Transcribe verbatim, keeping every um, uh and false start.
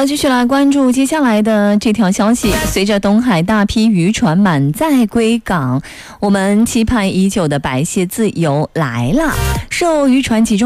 了，继续来关注接下来的这条消息。随着东海大批渔船满载归港，我们期盼已久的白蟹自由来了。受渔船集中